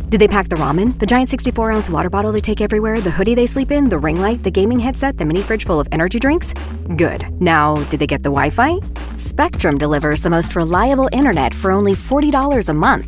Did they pack the ramen, the giant 64-ounce water bottle they take everywhere, the hoodie they sleep in, the ring light, the gaming headset, the mini fridge full of energy drinks? Good. Now, did they get the Wi-Fi? Spectrum delivers the most reliable internet for only $40 a month.